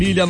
Ilha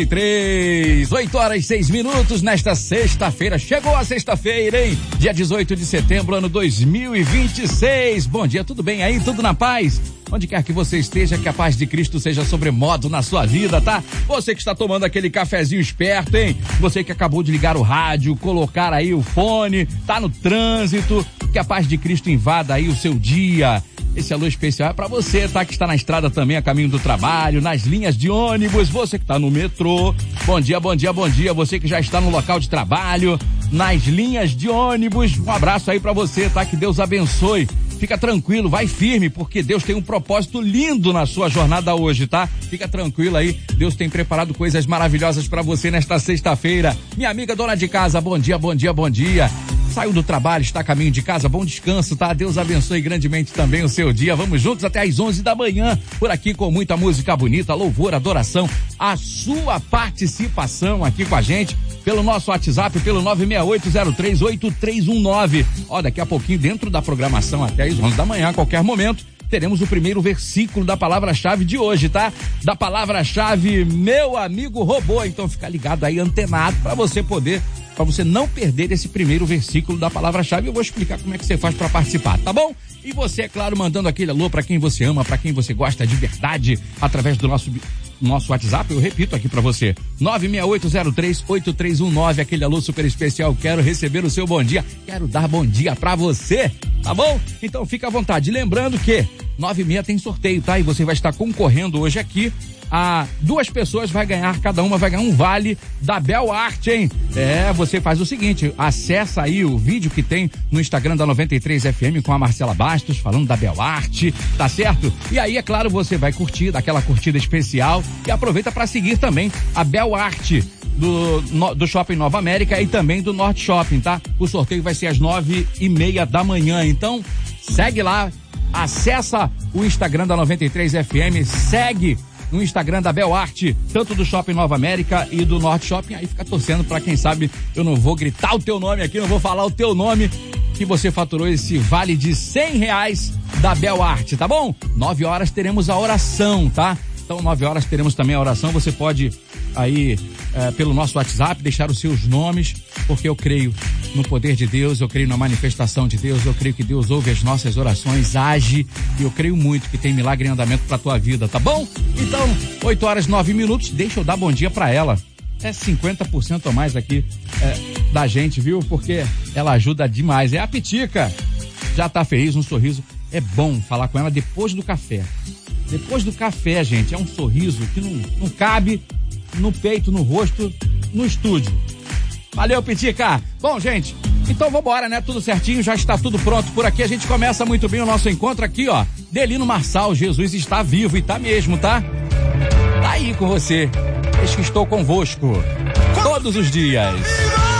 93, 8h06 nesta sexta-feira. Chegou a sexta-feira, hein? Dia 18 de setembro, ano 2026. Bom dia, tudo bem aí? Tudo na paz? Onde quer que você esteja, que a paz de Cristo seja sobremodo na sua vida, tá? Você que está tomando aquele cafezinho esperto, hein? Você que acabou de ligar o rádio, colocar aí o fone, tá no trânsito, que a paz de Cristo invada aí o seu dia. Esse alô especial é pra você, tá? Que está na estrada também, a caminho do trabalho, nas linhas de ônibus, você que tá no metrô. Bom dia, bom dia, bom dia. Você que já está no local de trabalho, nas linhas de ônibus. Um abraço aí pra você, tá? Que Deus abençoe. Fica tranquilo, vai firme, porque Deus tem um propósito lindo na sua jornada hoje, tá? Fica tranquilo aí, Deus tem preparado coisas maravilhosas pra você nesta sexta-feira. Minha amiga dona de casa, bom dia, bom dia, bom dia. Saiu do trabalho, está a caminho de casa, bom descanso, tá? Deus abençoe grandemente também o seu dia. Vamos juntos até às 11 da manhã, por aqui com muita música bonita, louvor, adoração, a sua participação aqui com a gente, pelo nosso WhatsApp, pelo 968038319. Ó, daqui a pouquinho, dentro da programação, até às 11 da manhã, a qualquer momento, teremos o primeiro versículo da palavra-chave de hoje, tá? Da palavra-chave, meu amigo robô. Então fica ligado aí, antenado, para você não perder esse primeiro versículo da palavra-chave. Eu vou explicar como é que você faz para participar, tá bom? E você, é claro, mandando aquele alô para quem você ama, para quem você gosta de verdade, através do nosso WhatsApp, eu repito aqui pra você, 968038319, aquele alô super especial. Quero receber o seu bom dia, quero dar bom dia pra você, tá bom? Então fica à vontade, lembrando que 9h30 tem sorteio, tá? E você vai estar concorrendo hoje aqui a 2 pessoas, cada uma vai ganhar um vale da Bel Art, hein? Você faz o seguinte, acessa aí o vídeo que tem no Instagram da 93FM com a Marcela Bastos, falando da Bel Art, tá certo? E aí, é claro, você vai curtir, daquela curtida especial, e aproveita para seguir também a Bel Art do Shopping Nova América e também do Norte Shopping, tá? O sorteio vai ser às 9h30 da manhã, então segue lá, acessa o Instagram da 93FM, segue no Instagram da Bel Art, tanto do Shopping Nova América e do Norte Shopping. Aí fica torcendo pra quem sabe, eu não vou gritar o teu nome aqui, não vou falar o teu nome, que você faturou esse vale de R$100 da Bel Art, tá bom? 9 horas teremos a oração, tá? Então 9 horas teremos também a oração. Você pode aí pelo nosso WhatsApp deixar os seus nomes, porque eu creio no poder de Deus, eu creio na manifestação de Deus, eu creio que Deus ouve as nossas orações, age, e eu creio muito que tem milagre em andamento pra tua vida, tá bom? Então, 8h09, deixa eu dar bom dia pra ela. É 50% a mais aqui da gente, viu? Porque ela ajuda demais. É a Pitica. Já tá feliz, um sorriso. É bom falar com ela depois do café. Depois do café, gente, é um sorriso que não cabe no peito, no rosto, no estúdio. Valeu, Pitica. Bom, gente, então vambora, né? Tudo certinho, já está tudo pronto por aqui. A gente começa muito bem o nosso encontro aqui, ó. Delino Marçal, Jesus está vivo, e tá mesmo, tá? Tá aí com você. Eis que estou convosco todos os dias.